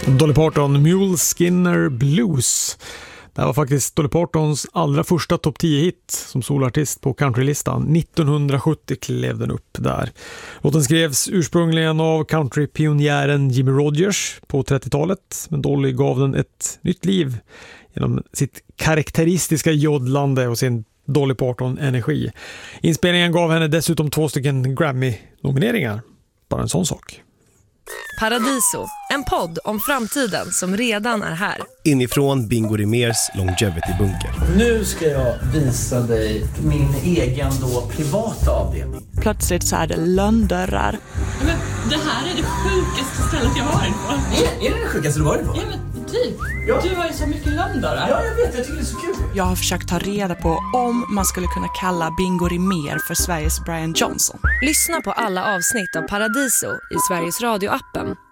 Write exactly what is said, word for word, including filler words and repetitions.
Dolly Parton, Mule Skinner Blues. Det här var faktiskt Dolly Partons allra första topp tio-hit som solartist på countrylistan. nittonhundrasjuttio klev den upp där. Låten skrevs ursprungligen av countrypionjären Jimmy Rogers på trettiotalet, men Dolly gav den ett nytt liv genom sitt karaktäristiska joddlande och sin Dolly Parton-energi. Inspelningen gav henne dessutom två stycken Grammy-nomineringar. Bara en sån sak. Paradiso, en podd om framtiden som redan är här. Inifrån Bingo Rimérs Longevity-bunker. Nu ska jag visa dig min egen då privata avdelning. Plötsligt så är det lönndörrar. Men det här är det sjukaste stället jag har varit på. Är, är det det sjukaste du varit på? Ja, men typ. Ja. Du har ju så mycket lönndörrar. Ja, jag vet. Jag tycker det är så kul. Jag har försökt ta reda på om man skulle kunna kalla Bingo Rimér för Sveriges Brian Johnson. Lyssna på alla avsnitt av Paradiso i Sveriges Radio-appen